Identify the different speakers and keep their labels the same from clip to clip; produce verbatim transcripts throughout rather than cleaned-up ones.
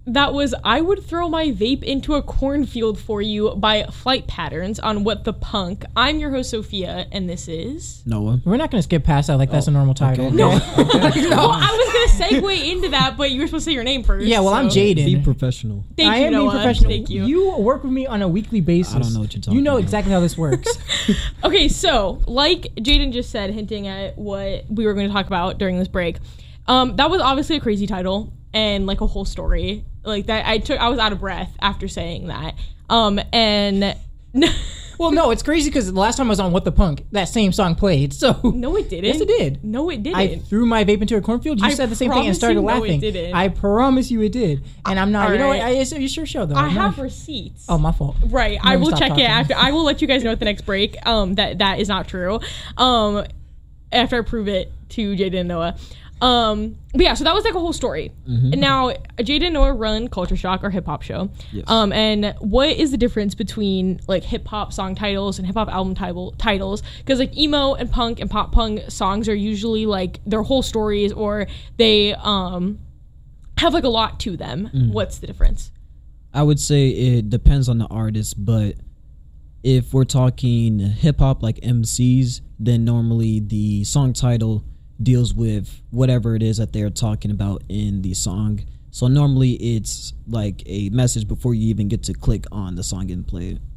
Speaker 1: That was I Would Throw My Vape Into a Cornfield for You by Flight Patterns on What the Punk. I'm your host, Sophia, and this is...
Speaker 2: Noah.
Speaker 3: We're not going to skip past that like oh, that's a normal title.
Speaker 2: Okay.
Speaker 1: No. Okay. no. Well, I was going to segue into that, but you were supposed to say your name first.
Speaker 3: Yeah, well, so. I'm Jaden.
Speaker 2: Be professional.
Speaker 1: Thank
Speaker 3: I
Speaker 1: you,
Speaker 3: am
Speaker 1: Noah.
Speaker 3: being professional.
Speaker 1: Thank you.
Speaker 3: You work with me on a weekly basis.
Speaker 2: I don't know what you're talking
Speaker 3: You know
Speaker 2: about.
Speaker 3: exactly how this works.
Speaker 1: Okay, so, like Jaden just said, hinting at what we were going to talk about during this break, um, that was obviously a crazy title and, like, a whole story. Like that, I took. I was out of breath after saying that. Um, and
Speaker 3: well, no, it's crazy because the last time I was on What the Punk, that same song played. So
Speaker 1: no, it didn't.
Speaker 3: Yes, it did.
Speaker 1: No, it didn't.
Speaker 3: I threw my vape into a cornfield. You
Speaker 1: I
Speaker 3: said the same thing and started
Speaker 1: you,
Speaker 3: laughing.
Speaker 1: No, it didn't.
Speaker 3: I promise you, it did. And I'm not.
Speaker 1: All
Speaker 3: you know
Speaker 1: right.
Speaker 3: what? I, it's a sure show though.
Speaker 1: I
Speaker 3: I'm
Speaker 1: have
Speaker 3: not,
Speaker 1: receipts.
Speaker 3: Oh, my fault.
Speaker 1: Right.
Speaker 3: No,
Speaker 1: I will check
Speaker 3: talking.
Speaker 1: it after. I will let you guys know at the next break. Um, that that is not true. Um, after I prove it to Jaden and Noah. Um, but yeah, so that was like a whole story. Mm-hmm. Now, Jaden and Noah run Culture Shock, our hip hop show.
Speaker 2: Yes.
Speaker 1: Um, and what is the difference between like hip hop song titles and hip hop album title titles? Because like emo and punk and pop punk songs are usually like their whole stories, or they um have like a lot to them. Mm. What's the difference?
Speaker 2: I would say it depends on the artist, but if we're talking hip hop like M Cs, then normally the song title deals with whatever it is that they're talking about in the song. So normally it's like a message before you even get to click on the song and play it.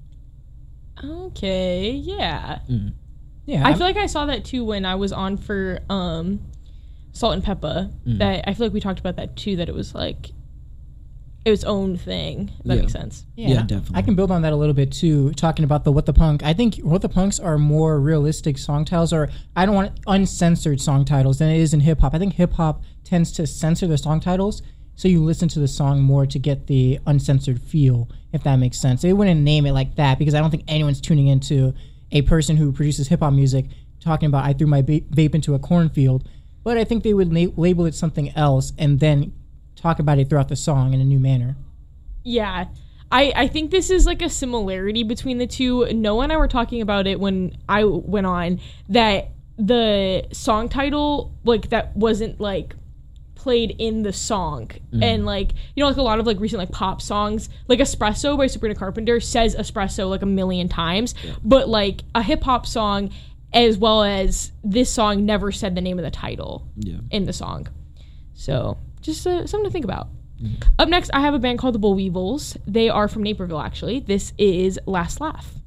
Speaker 1: Okay, yeah.
Speaker 2: Mm.
Speaker 3: Yeah.
Speaker 1: I feel like I saw that too when I was on for um, Salt and Peppa. Mm. That I feel like we talked about that too, that it was like its own thing. If that
Speaker 2: yeah.
Speaker 1: makes sense.
Speaker 3: Yeah,
Speaker 2: yeah, definitely.
Speaker 3: I can build on that a little bit too, talking about the What the Punk. I think What the Punks are more realistic song titles, or I don't want uncensored song titles than it is in hip hop. I think hip hop tends to censor the song titles, so you listen to the song more to get the uncensored feel, if that makes sense. They wouldn't name it like that because I don't think anyone's tuning into a person who produces hip hop music talking about I threw my ba- vape into a cornfield, but I think they would la- label it something else and then talk about it throughout the song in a new manner.
Speaker 1: Yeah. I, I think this is like a similarity between the two. Noah and I were talking about it when I went on, that the song title, like, that wasn't like played in the song. Mm. And like, you know, like a lot of like recent like pop songs, like Espresso by Sabrina Carpenter says espresso like a million times, yeah. but like a hip hop song as well as this song never said the name of the title yeah. in the song. So just uh, something to think about. Mm-hmm. Up next, I have a band called the Bull Weevils. They are from Naperville, actually. This is Last Laugh.